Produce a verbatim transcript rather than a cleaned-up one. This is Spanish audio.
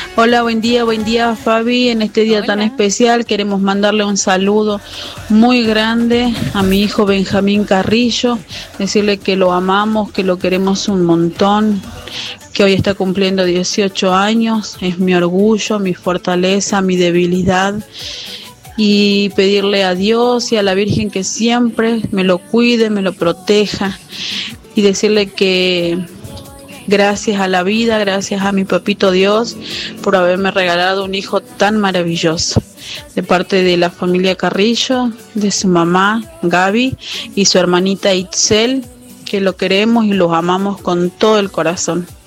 Hola, buen día, buen día Fabi. En este día Hola. tan especial queremos mandarle un saludo muy grande a mi hijo Benjamín Carrillo, decirle que lo amamos, que lo queremos un montón, que hoy está cumpliendo dieciocho años, es mi orgullo, mi fortaleza, mi debilidad, y pedirle a Dios y a la Virgen que siempre me lo cuide, me lo proteja, y decirle que gracias a la vida, gracias a mi papito Dios por haberme regalado un hijo tan maravilloso. De parte de la familia Carrillo, de su mamá Gaby y su hermanita Itzel, que lo queremos y los amamos con todo el corazón.